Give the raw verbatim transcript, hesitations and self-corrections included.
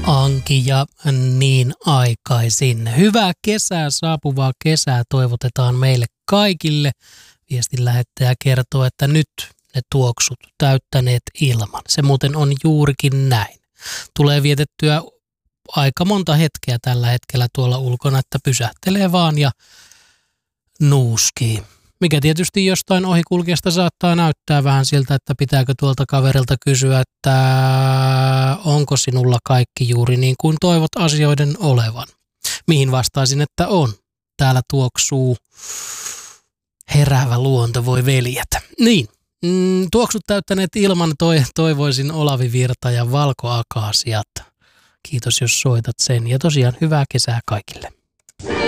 Anki ja niin aikaisin. Hyvää kesää, saapuvaa kesää toivotetaan meille kaikille. Viestin lähettäjä kertoo, että nyt ne tuoksut täyttäneet ilman. Se muuten on juurikin näin. Tulee vietettyä aika monta hetkeä tällä hetkellä tuolla ulkona, että pysähtelee vaan ja nuuskii. Mikä tietysti jostain ohikulkijasta saattaa näyttää vähän siltä, että pitääkö tuolta kaverilta kysyä, että onko sinulla kaikki juuri niin kuin toivot asioiden olevan. Mihin vastaisin, että on. Täällä tuoksuu heräävä luonto, voi veljet. Niin, mm, tuoksut täyttäneet ilman toi, toivoisin Olavi Virta ja Valkoakaasiat. Kiitos jos soitat sen ja tosiaan hyvää kesää kaikille.